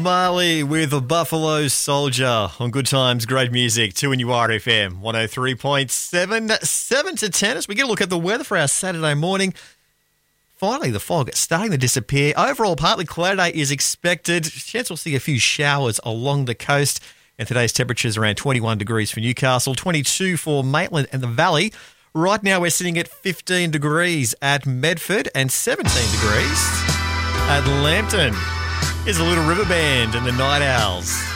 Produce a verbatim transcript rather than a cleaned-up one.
Marley with a Buffalo Soldier on Good Times, great music. Two in your R F M, one oh three point seven, seven to ten. As we get a look at the weather for our Saturday morning. Finally, the fog is starting to disappear. Overall, partly cloudy day is expected. Chance we'll see a few showers along the coast. And today's temperatures around twenty-one degrees for Newcastle, twenty-two for Maitland and the Valley. Right now, we're sitting at fifteen degrees at Medford and seventeen degrees at Lambton. Here's a Little River Band and the Night Owls.